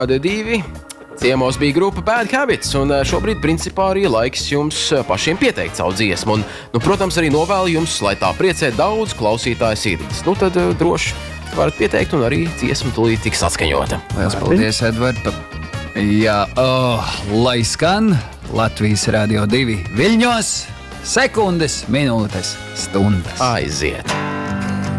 2. Ciemos bija grupa Bad Habits, un šobrīd, principā, arī laiks jums pašiem pieteikt savu dziesmu. Un, protams, arī novēlu jums, lai tā priecē daudz klausītāju sirdis. Tad droši varat pieteikt, un arī dziesma tūlīt tiks atskaņota. Lielas paldies, Edvard. Jā, lai skan Latvijas Radio 2 Viļņos, sekundes, minūtes, stundas. Aiziet!